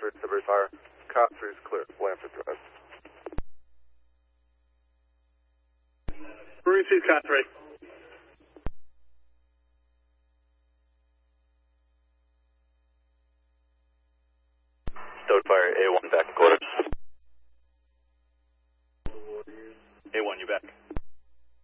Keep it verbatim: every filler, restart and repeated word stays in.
Blanford, Sudbury Fire. Cop three is clear. Blanford Drive. Marine two, Cop three. Stowed Fire, A one back quarters. A one, you back.